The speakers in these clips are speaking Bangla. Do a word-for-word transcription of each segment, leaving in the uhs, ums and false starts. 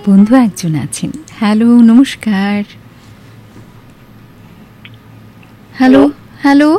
বন্ধু একজন আছেন। হ্যালো, নমস্কার। হ্যালো হ্যালো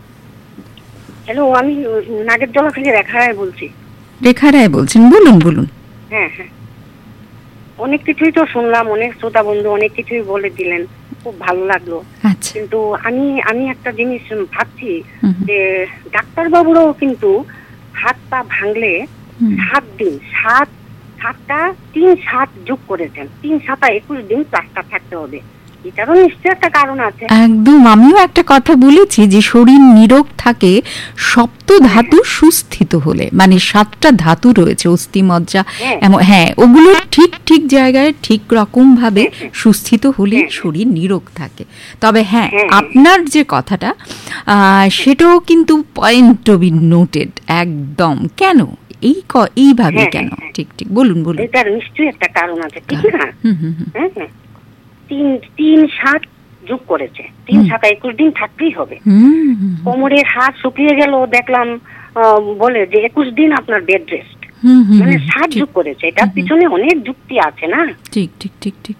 হ্যালো, আমি নাগের জলা থেকে রেখা রায় বলছি। রেখা রায় বলছেন, বলুন বলুন। হ্যাঁ হ্যাঁ, অনেক কিছুই তো শুনলাম, অনেক শ্রোতা বন্ধু অনেক কিছুই বলে দিলেন, খুব ভালো লাগলো। আচ্ছা, কিন্তু আমি আমি একটা জিনিস ভাবছি যে ডাক্তারবাবুরাও কিন্তু হাত পা ভাঙলে সাত দিন সাত সাতটা তিন সাত যোগ করেছেন, তিন সাতা একুশ দিন প্লাস্টার থাকতে হবে। এটারও নিশ্চয় একটা কারণ আছে। একদম, আমিও একটা কথা বলেছি যে শরীর নিরোগ থাকে সপ্ত ধাতু সুস্থিত হলে, মানে সাতটা ধাতু রয়েছে অস্থি মজ্জা, হ্যাঁ, ওগুলো ঠিক ঠিক জায়গায় ঠিক রকম ভাবে সুস্থিত হলে শরীর নিরোগ থাকে। তবে হ্যাঁ, আপনার যে কথাটা সেটাও কিন্তু পয়েন্ট টু বি নোটেড একদম। কেন এই এইভাবে কেন? ঠিক ঠিক বলুন বলুন। এটার নিশ্চয়ই একটা কারণ আছে, ঠিক না? হ্যাঁ হ্যাঁ, তিন তিন সাত যোগ করেছে, তিন সাত একুশ দিন থাকতেই হবে। কোমরের হাত শুকিয়ে গেল, দেখলাম বলে যে একুশ দিন আপনার বেড রেস্ট, মানে সাত যোগ করেছে। এটার পিছনে অনেক যুক্তি আছে না? ঠিক ঠিক ঠিক ঠিক।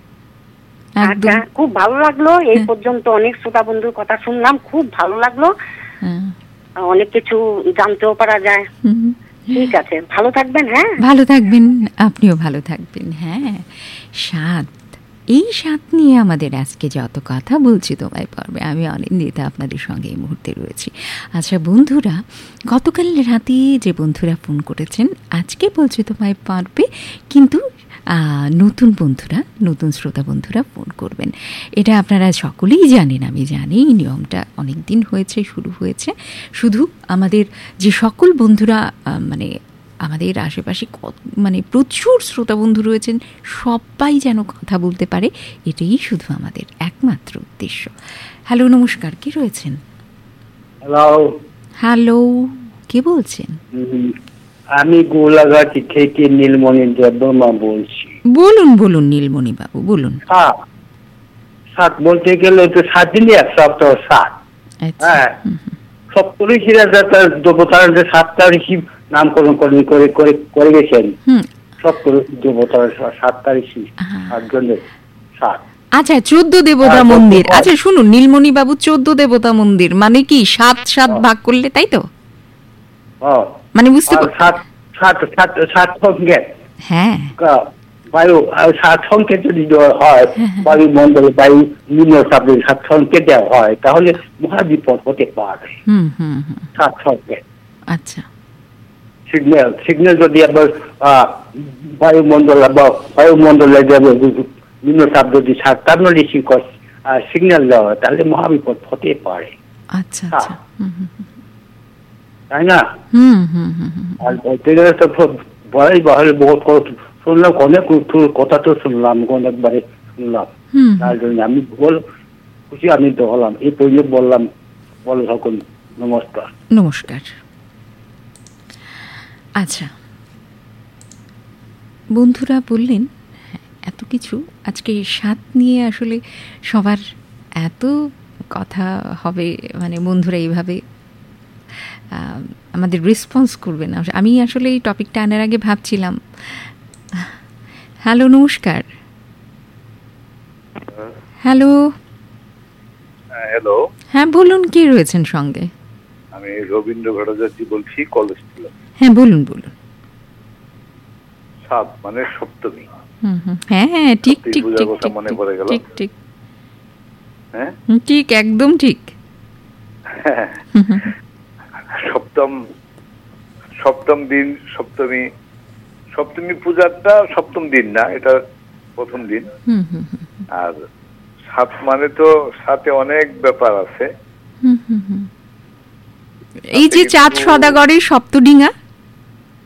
আচ্ছা, খুব ভালো লাগলো। এই পর্যন্ত অনেক শ্রোতা বন্ধুর কথা শুনলাম, খুব ভালো লাগলো। অনেক কিছু জানতেও পারা যায়। ঠিক আছে, ভালো থাকবেন। হ্যাঁ, ভালো থাকবেন, আপনিও ভালো থাকবেন। হ্যাঁ, সাত, এই সাত নিয়ে আমাদের আজকে যত কথা বলছি তোমায় পর্বে, আমি অনিন্দিতা আপনাদের সঙ্গে এই মুহূর্তে রয়েছি। আচ্ছা বন্ধুরা, গতকাল রাতে যে বন্ধুরা ফোন করেছেন আজকে বলছি তোমায় পর্বে, কিন্তু নতুন বন্ধুরা, নতুন শ্রোতা বন্ধুরা ফোন করবেন, এটা আপনারা সকলেই জানেন, আমি জানি এই নিয়মটা অনেক দিন হয়েছে, শুরু হয়েছে। শুধু আমাদের যে সকল বন্ধুরা মানে আমাদের আশেপাশে মানে প্রচুর শ্রোতা বন্ধু রয়েছেন, সবাই যেন কথা বলতে পারে, এটাই শুধু আমাদের একমাত্র উদ্দেশ্য। হ্যালো, নমস্কার, কে রয়েছেন? হ্যালো হ্যালো, কে বলছেন? আমি গোলাঘাট থেকে নীলমণি দেববর্মা বলছি। বলুন বলুন নীলমণি বাবু, বলুন। হ্যাঁ, সাত বলতে গেলে তো সাত দিনই এক সপ্তাহ সাত। হ্যাঁ, সপ্তমী সিরাজাতার দেবতার যে সাতটা ঋষি নামকরণ করে করে করে করে গেছেন, সপ্তমী দেবতার সাতটা ঋষি সাতজনের সাত। আচ্ছা, চোদ্দ দেবতা মন্দির। আচ্ছা শুনুন নীলমণি বাবু, চোদ্দ দেবতা মন্দির মানে কি সাত সাত ভাগ করলে, তাই তো? মানে বুঝতে সাত সাত সাত সাত সংকেত। হ্যাঁ, বায়ু সাত সংকেত যদি হয়, বায়ুমণ্ডল বায়ু নিম্ন চাপের সাত সংকেত দেওয়া হয়, তাহলে মহাবিপদ হতে পারে। সাত সংকেত। আচ্ছা, সিগন্যাল সিগন্যাল যদি আবার বায়ুমণ্ডল বা বায়ুমণ্ডলে নিম্ন চাপ যদি সাতান্ন ডিগ্রি সিগন্যাল দেওয়া হয়, তাহলে মহাবিপদ হতে পারে। আচ্ছা আচ্ছা, তাই না? আর তো বলাই বাহলে বহুত শুনলাম, অনেক কথা তো শুনলাম, অনেকবারে শুনলাম, তার জন্য আমি বল খুশি আমি তো হলাম, এই পর্যন্ত বললাম। বলো সকল নমস্কার। নমস্কার। আচ্ছা বন্ধুরা বললেন এত কিছু, আজকে সাত নিয়ে আসলে সবার এত কথা হবে, মানে বন্ধুরা এইভাবে আমাদের রেসপন্স করবে না। আমি আসলে এই টপিকটা আনার আগে ভাবছিলাম। হ্যালো, নমস্কার। হ্যালো হ্যালো, হ্যাঁ বলুন, কে রয়েছেন সঙ্গে? আমি রবীন্দ্র ভট্টাচার্য বলছি, কলেজ থেকে। হ্যাঁ বলুন বলুন। সাত মানে সপ্তমী। হুম হুম, হ্যাঁ হ্যাঁ, ঠিক ঠিক ঠিক মনে পড়ে গেল। ঠিক ঠিক, হ্যাঁ ঠিক, একদম ঠিক। সপ্তম সপ্তম দিন, সপ্তমী সপ্তমী পূজাটা সপ্তম দিন না, এটা প্রথম দিন। আর সাত মানে তো সাথে অনেক ব্যাপার আছে। এই যে চাঁদ সদাগরের সপ্তডিঙা,